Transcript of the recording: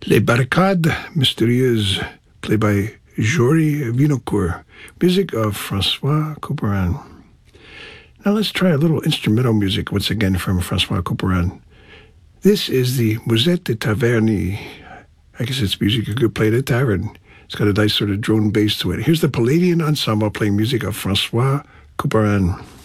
Les Barricades Mystérieuses, played by Jory Vinocourt. Music of Francois Couperin. Now let's try a little instrumental music once again from Francois Couperin. This is the Musette de Taverny. I guess it's music you could play at a tavern. It's got a nice sort of drone bass to it. Here's the Palladian Ensemble playing music of Francois Couperin.